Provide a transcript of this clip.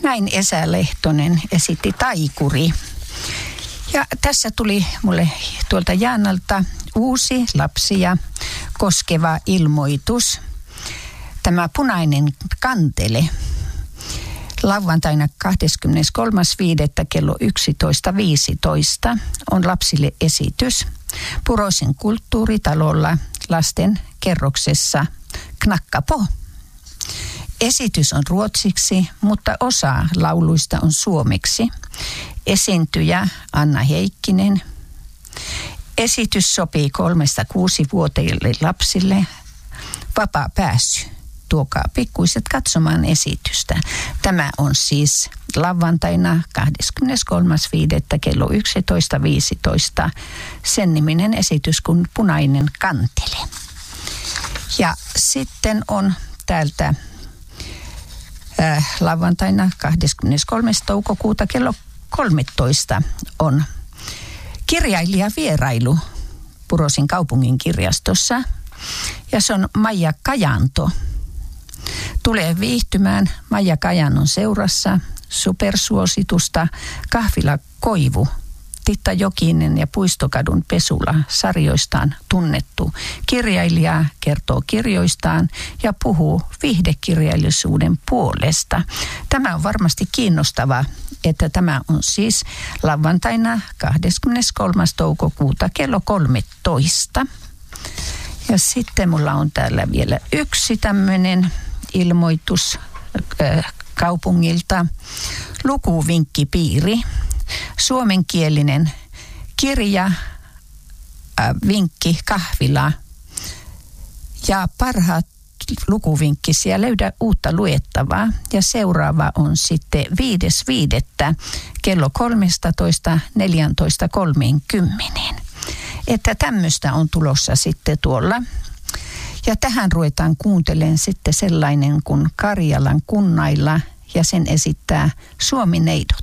Näin Esa Lehtonen esitti Taikuri. Ja tässä tuli mulle tuolta Jaanalta uusi lapsia koskeva ilmoitus. Tämä punainen kantele. Lauantaina 23.5. kello 11.15 on lapsille esitys Puroisen kulttuuritalolla lasten kerroksessa Knackapo. Esitys on ruotsiksi, mutta osa lauluista on suomeksi. Esiintyjä Anna Heikkinen. Esitys sopii 3-6-vuotiaille lapsille. Vapaa pääsy. Tuokaa pikkuiset katsomaan esitystä. Tämä on siis lauantaina 23.5. kello 11.15. Sen niminen esitys kuin Punainen kantele. Ja sitten on täältä lauantaina 23. toukokuuta kello 13 on kirjailijavierailu Purosin kaupungin kirjastossa. Ja se on Maija Kajanto. Tulee viihtymään Maija Kajannon seurassa supersuositusta Kahvila Koivu. Titta Jokinen ja Puistokadun Pesula sarjoistaan tunnettu kirjailija kertoo kirjoistaan ja puhuu viihdekirjallisuuden puolesta. Tämä on varmasti kiinnostavaa, että tämä on siis lauantaina 23. toukokuuta kello 13. Ja sitten mulla on täällä vielä yksi tämmöinen ilmoitus kaupungilta. Lukuvinkkipiiri. Suomenkielinen kirja, vinkki, kahvila ja parhaat lukuvinkkisiä. Löydä uutta luettavaa. Ja seuraava on sitten 5.5. kello 13.14.30. Että tämmöistä on tulossa sitten tuolla. Ja tähän ruvetaan kuuntelemaan sitten sellainen kuin Karjalan kunnailla ja sen esittää Suomi-neidot.